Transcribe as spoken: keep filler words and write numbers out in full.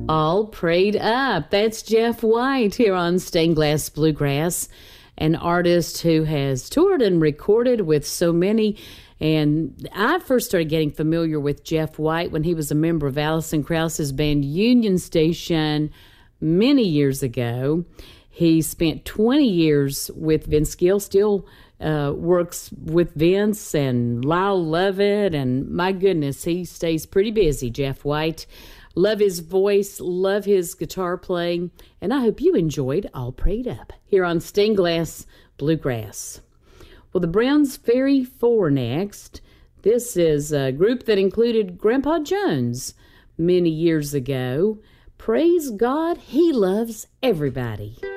All prayed up. That's Jeff White here on Stained Glass Bluegrass, an artist who has toured and recorded with so many. And I first started getting familiar with Jeff White when he was a member of Alison Krauss's band Union Station many years ago. He spent twenty years with Vince Gill, still uh, works with Vince and Lyle Lovett, and my goodness, he stays pretty busy, Jeff White. Love his voice, love his guitar playing, and I hope you enjoyed All Prayed Up here on Stained Glass Bluegrass. Well, the Browns Ferry Four next. This is a group that included Grandpa Jones many years ago. Praise God, he loves everybody.